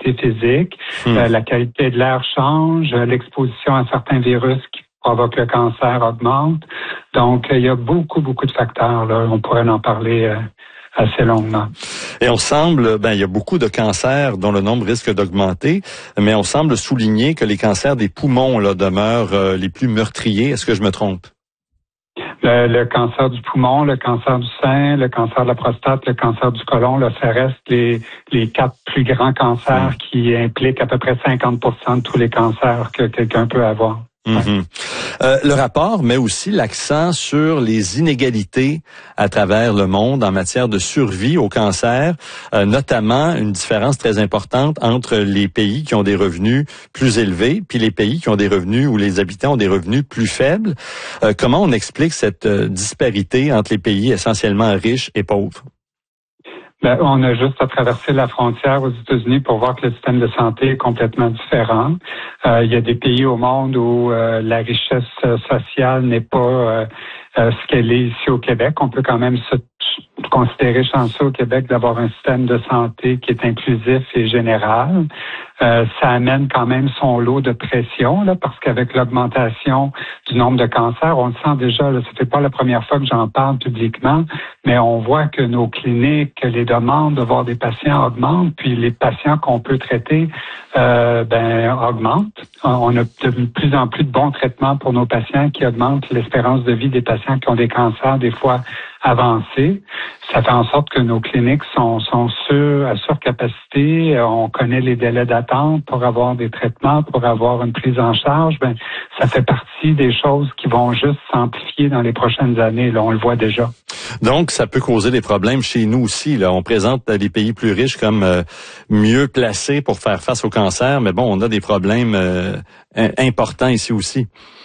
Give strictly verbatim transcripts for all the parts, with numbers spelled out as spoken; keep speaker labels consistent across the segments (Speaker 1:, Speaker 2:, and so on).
Speaker 1: l'activité physique, mmh. euh, la qualité de l'air change, l'exposition à certains virus qui provoquent le cancer augmente. Donc, il y a beaucoup, beaucoup de facteurs, là. On pourrait en parler euh, assez longuement.
Speaker 2: Et on semble, ben, il y a beaucoup de cancers dont le nombre risque d'augmenter, mais on semble souligner que les cancers des poumons, là, demeurent euh, les plus meurtriers. Est-ce que je me trompe?
Speaker 1: Le, le cancer du poumon, le cancer du sein, le cancer de la prostate, le cancer du côlon, là, ça reste les, les quatre plus grands cancers mmh. qui impliquent à peu près cinquante pour cent de tous les cancers que quelqu'un peut avoir.
Speaker 2: Mm-hmm. Euh, le rapport met aussi l'accent sur les inégalités à travers le monde en matière de survie au cancer, euh, notamment une différence très importante entre les pays qui ont des revenus plus élevés puis les pays qui ont des revenus où les habitants ont des revenus plus faibles. Euh, comment on explique cette euh, disparité entre les pays essentiellement riches et pauvres?
Speaker 1: Ben, on a juste à traverser la frontière aux États-Unis pour voir que le système de santé est complètement différent. Euh, il y a des pays au monde où euh, la richesse sociale n'est pas euh, euh, ce qu'elle est ici au Québec. On peut quand même se considérer chanceux au Québec d'avoir un système de santé qui est inclusif et général. Euh, ça amène quand même son lot de pression, là, parce qu'avec l'augmentation du nombre de cancers, on le sent déjà, là, ça fait pas la première fois que j'en parle publiquement, mais on voit que nos cliniques, les demandes de voir des patients augmentent, puis les patients qu'on peut traiter, euh, ben, augmentent. On a de plus en plus de bons traitements pour nos patients qui augmentent l'espérance de vie des patients qui ont des cancers, des fois avancés. Ça fait en sorte que nos cliniques sont, sont sur, à surcapacité. On connaît les délais d'attente pour avoir des traitements, pour avoir une prise en charge. Ben, ça fait partie des choses qui vont juste s'amplifier dans les prochaines années. Là, on le voit déjà.
Speaker 2: Donc, ça peut causer des problèmes chez nous aussi. Là, on présente les pays plus riches comme euh, mieux placés pour faire face au cancer, mais bon, on a des problèmes euh, importants ici aussi.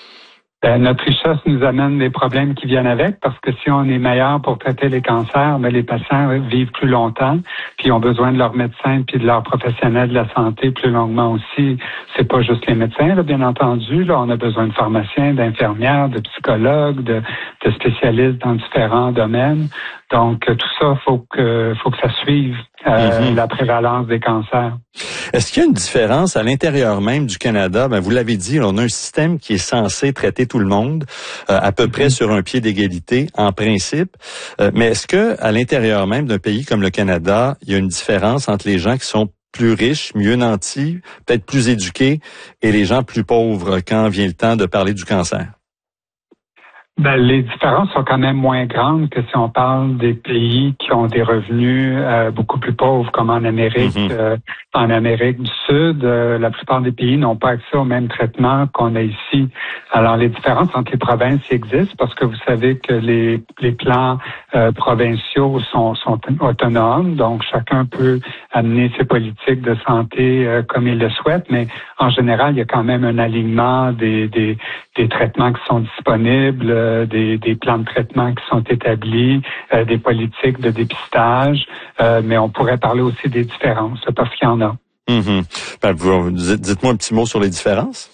Speaker 1: Ben, notre richesse nous amène des problèmes qui viennent avec, parce que si on est meilleur pour traiter les cancers, ben, les patients vivent plus longtemps, puis ont besoin de leurs médecins puis de leurs professionnels de la santé plus longuement aussi. C'est pas juste les médecins, là, bien entendu. Là, on a besoin de pharmaciens, d'infirmières, de psychologues, de, de spécialistes dans différents domaines. Donc, tout ça, faut que, faut que ça suive euh, mm-hmm. la prévalence des cancers.
Speaker 2: Est-ce qu'il y a une différence à l'intérieur même du Canada? Ben, vous l'avez dit, on a un système qui est censé traiter tout le monde euh, à peu mm-hmm. près sur un pied d'égalité, en principe. Euh, mais est-ce que à l'intérieur même d'un pays comme le Canada, il y a une différence entre les gens qui sont plus riches, mieux nantis, peut-être plus éduqués, et les gens plus pauvres quand vient le temps de parler du cancer?
Speaker 1: Ben, les différences sont quand même moins grandes que si on parle des pays qui ont des revenus euh, beaucoup plus pauvres, comme en Amérique, mm-hmm. euh, en Amérique du Sud. Euh, la plupart des pays n'ont pas accès au même traitement qu'on a ici. Alors, les différences entre les provinces existent parce que vous savez que les, les plans euh, provinciaux sont, sont autonomes, donc chacun peut amener ses politiques de santé euh, comme il le souhaite, mais en général, il y a quand même un alignement des, des, des traitements qui sont disponibles, euh, des, des plans de traitement qui sont établis, euh, des politiques de dépistage, euh, mais on pourrait parler aussi des différences, parce qu'il y en a.
Speaker 2: Mm-hmm. Ben, vous, dites-moi un petit mot sur les différences.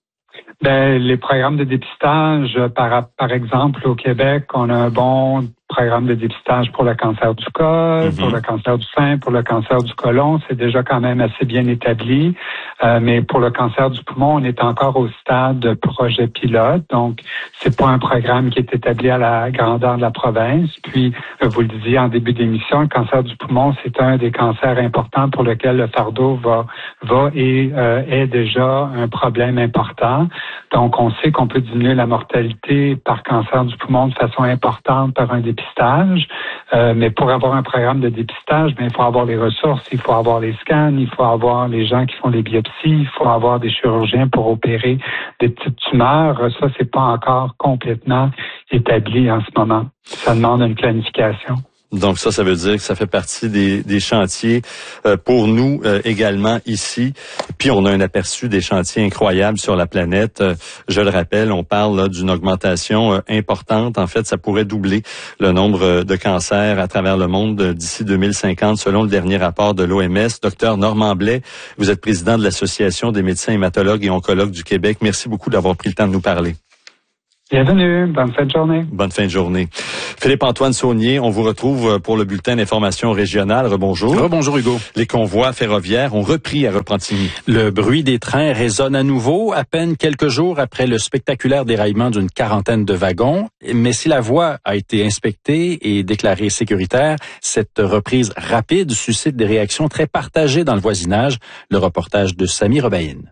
Speaker 1: Ben, les programmes de dépistage, par, par exemple, au Québec, on a un bon programme de dépistage pour le cancer du col, mm-hmm. pour le cancer du sein, pour le cancer du côlon. C'est déjà quand même assez bien établi. Euh, mais pour le cancer du poumon, on est encore au stade de projet pilote. Donc, c'est pas un programme qui est établi à la grandeur de la province. Puis, vous le disiez en début d'émission, le cancer du poumon, c'est un des cancers importants pour lequel le fardeau va, va et euh, est déjà un problème important. Donc, on sait qu'on peut diminuer la mortalité par cancer du poumon de façon importante par un dépistage. Euh, mais pour avoir un programme de dépistage, ben, il faut avoir les ressources, il faut avoir les scans, il faut avoir les gens qui font les biopsies, il faut avoir des chirurgiens pour opérer des petites tumeurs. Ça, c'est pas encore complètement établi en ce moment. Ça demande une planification.
Speaker 2: Donc ça, ça veut dire que ça fait partie des, des chantiers euh, pour nous euh, également ici. Puis on a un aperçu des chantiers incroyables sur la planète. Euh, je le rappelle, on parle là, d'une augmentation euh, importante. En fait, ça pourrait doubler le nombre euh, de cancers à travers le monde euh, d'ici deux mille cinquante, selon le dernier rapport de l'O M S. Docteur Normand Blais, vous êtes président de l'Association des médecins hématologues et oncologues du Québec. Merci beaucoup d'avoir pris le temps de nous parler.
Speaker 1: Bienvenue, bonne fin de journée.
Speaker 2: Bonne fin de journée. Philippe-Antoine Saunier, on vous retrouve pour le bulletin d'information régionale. Rebonjour.
Speaker 3: Rebonjour Hugo.
Speaker 2: Les convois ferroviaires ont repris à Repentigny.
Speaker 3: Le bruit des trains résonne à nouveau, à peine quelques jours après le spectaculaire déraillement d'une quarantaine de wagons. Mais si la voie a été inspectée et déclarée sécuritaire, cette reprise rapide suscite des réactions très partagées dans le voisinage. Le reportage de Sami Rebaïn.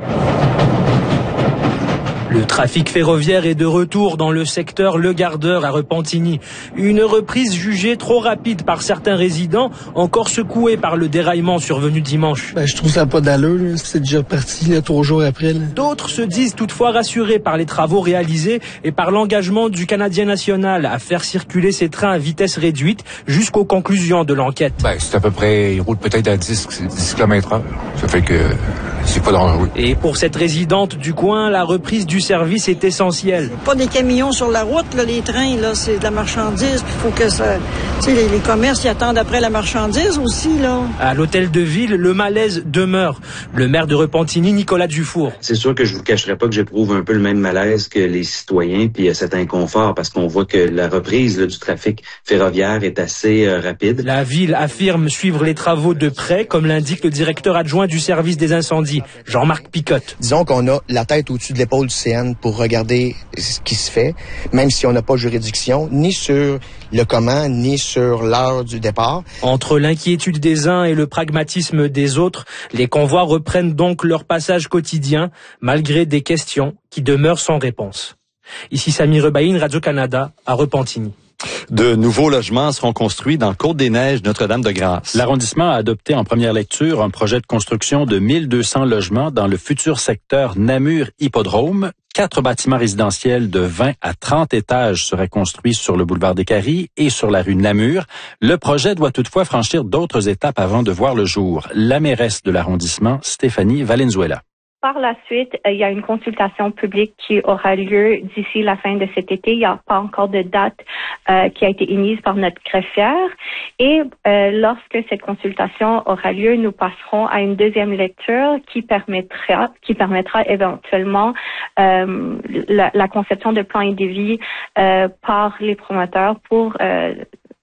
Speaker 4: Le trafic ferroviaire est de retour dans le secteur Le Gardeur à Repentigny. Une reprise jugée trop rapide par certains résidents, encore secoués par le déraillement survenu dimanche.
Speaker 5: Ben, je trouve ça pas d'allure, c'est déjà parti là, trois jours après. Là.
Speaker 4: D'autres se disent toutefois rassurés par les travaux réalisés et par l'engagement du Canadien national à faire circuler ces trains à vitesse réduite jusqu'aux conclusions de l'enquête.
Speaker 6: Ben, c'est à peu près, ils roulent peut-être à dix kilomètres heure. Ça fait que c'est pas dangereux.
Speaker 4: Et pour cette résidente du coin, la reprise du service est essentielle.
Speaker 7: Pas des camions sur la route, là, les trains, là, c'est de la marchandise. Il faut que ça, tu sais, les, les commerces, ils attendent après la marchandise aussi, là. À
Speaker 4: l'hôtel de ville, le malaise demeure. Le maire de Repentigny, Nicolas Dufour.
Speaker 8: C'est sûr que je vous cacherai pas que j'éprouve un peu le même malaise que les citoyens, puis il y a cet inconfort parce qu'on voit que la reprise là, du trafic ferroviaire est assez euh, rapide.
Speaker 4: La ville affirme suivre les travaux de près, comme l'indique le directeur adjoint du service des incendies, Jean-Marc Picotte.
Speaker 9: Disons qu'on a la tête au-dessus de l'épaule du C N pour regarder ce qui se fait, même si on n'a pas juridiction, ni sur le comment, ni sur l'heure du départ.
Speaker 4: Entre l'inquiétude des uns et le pragmatisme des autres, les convois reprennent donc leur passage quotidien, malgré des questions qui demeurent sans réponse. Ici Sami Rebaïn, Radio-Canada, à Repentigny.
Speaker 2: De nouveaux logements seront construits dans Côte-des-Neiges, Notre-Dame-de-Grâce.
Speaker 3: L'arrondissement a adopté en première lecture un projet de construction de mille deux cents logements dans le futur secteur Namur-Hippodrome. Quatre bâtiments résidentiels de vingt à trente étages seraient construits sur le boulevard des Caries et sur la rue Namur. Le projet doit toutefois franchir d'autres étapes avant de voir le jour. La mairesse de l'arrondissement, Stéphanie Valenzuela.
Speaker 10: Par la suite, il y a une consultation publique qui aura lieu d'ici la fin de cet été. Il n'y a pas encore de date euh, qui a été émise par notre greffière. Et euh, lorsque cette consultation aura lieu, nous passerons à une deuxième lecture qui permettra, qui permettra éventuellement euh, la, la conception de plans et devis euh, par les promoteurs pour euh,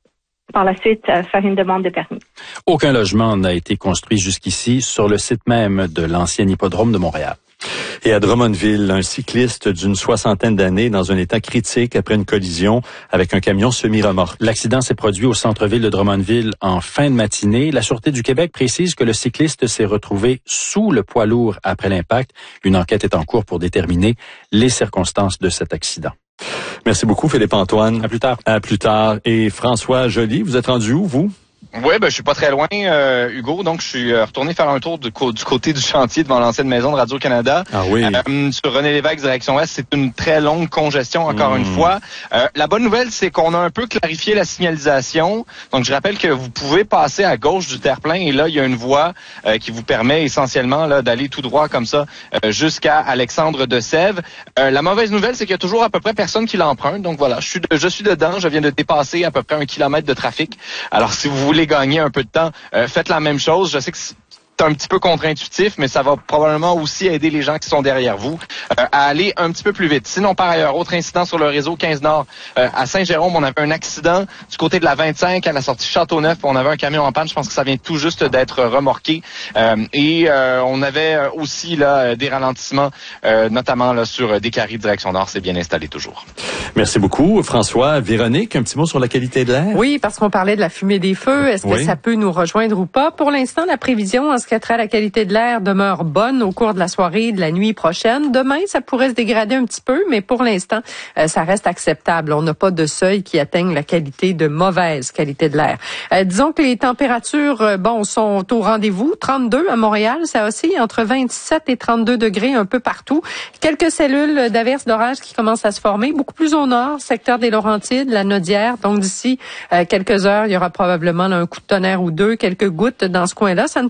Speaker 10: par la suite euh, faire une demande de permis.
Speaker 3: Aucun logement n'a été construit jusqu'ici sur le site même de l'ancien hippodrome de Montréal.
Speaker 2: Et à Drummondville, un cycliste d'une soixantaine d'années dans un état critique après une collision avec un camion semi-remorque.
Speaker 3: L'accident s'est produit au centre-ville de Drummondville en fin de matinée. La Sûreté du Québec précise que le cycliste s'est retrouvé sous le poids lourd après l'impact. Une enquête est en cours pour déterminer les circonstances de cet accident.
Speaker 2: Merci beaucoup, Philippe-Antoine.
Speaker 3: À plus tard.
Speaker 2: À plus tard. Et François Joly, vous êtes rendu où, vous?
Speaker 11: Oui, ben je suis pas très loin, euh, Hugo. Donc, je suis euh, retourné faire un tour du, co- du côté du chantier devant l'ancienne maison de Radio-Canada.
Speaker 2: Ah oui.
Speaker 11: Euh, sur René Lévesque, direction Est, c'est une très longue congestion, encore mmh. une fois. Euh, la bonne nouvelle, c'est qu'on a un peu clarifié la signalisation. Donc, je rappelle que vous pouvez passer à gauche du terre-plein et là, il y a une voie euh, qui vous permet essentiellement là d'aller tout droit comme ça euh, jusqu'à Alexandre de Sèvres. Euh, la mauvaise nouvelle, c'est qu'il y a toujours à peu près personne qui l'emprunte. Donc voilà, je suis de, je suis dedans. Je viens de dépasser à peu près un kilomètre de trafic. Alors, si vous voulez gagner un peu de temps, euh, faites la même chose. Je sais que c'est un petit peu contre-intuitif, mais ça va probablement aussi aider les gens qui sont derrière vous euh, à aller un petit peu plus vite. Sinon, par ailleurs, autre incident sur le réseau quinze Nord. Euh, à Saint-Jérôme, on avait un accident du côté de la vingt-cinq à la sortie Châteauneuf. On avait un camion en panne. Je pense que ça vient tout juste d'être remorqué. Euh, et euh, on avait aussi là des ralentissements, euh, notamment là sur des Caries direction Nord. C'est bien installé toujours.
Speaker 2: Merci beaucoup, François. Véronique, un petit mot sur la qualité de l'air?
Speaker 12: Oui, parce qu'on parlait de la fumée des feux. Est-ce que oui. ça peut nous rejoindre ou pas? Pour l'instant, la prévision en ce qui a trait à la qualité de l'air demeure bonne au cours de la soirée et de la nuit prochaine. Demain, ça pourrait se dégrader un petit peu, mais pour l'instant, euh, ça reste acceptable. On n'a pas de seuil qui atteigne la qualité de mauvaise qualité de l'air. Euh, disons que les températures, euh, bon, sont au rendez-vous. trente-deux à Montréal, ça oscille entre vingt-sept et trente-deux degrés un peu partout. Quelques cellules d'averses d'orage qui commencent à se former, beaucoup plus au nord, secteur des Laurentides, la Naudière. Donc d'ici euh, quelques heures, il y aura probablement là, un coup de tonnerre ou deux, quelques gouttes dans ce coin-là. Ça ne touche pas mon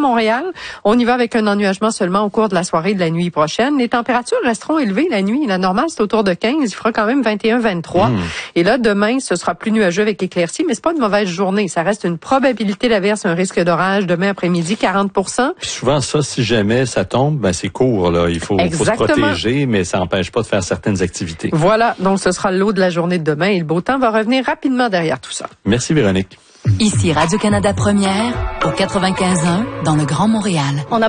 Speaker 12: Montréal, on y va avec un ennuagement seulement au cours de la soirée de la nuit prochaine. Les températures resteront élevées la nuit. La normale, c'est autour de quinze. Il fera quand même vingt et un vingt-trois. Mmh. Et là, demain, ce sera plus nuageux avec éclaircies, mais c'est pas une mauvaise journée. Ça reste une probabilité d'averse, un risque d'orage demain après-midi, quarante pour cent.
Speaker 2: Puis souvent, ça, si jamais ça tombe, ben c'est court, là. Il faut, faut se protéger, mais ça n'empêche pas de faire certaines activités.
Speaker 12: Voilà. Donc, ce sera le lot de la journée de demain et le beau temps va revenir rapidement derrière tout ça.
Speaker 2: Merci, Véronique.
Speaker 13: Ici Radio-Canada Première, au quatre-vingt-quinze point un, dans le Grand Montréal.
Speaker 7: On a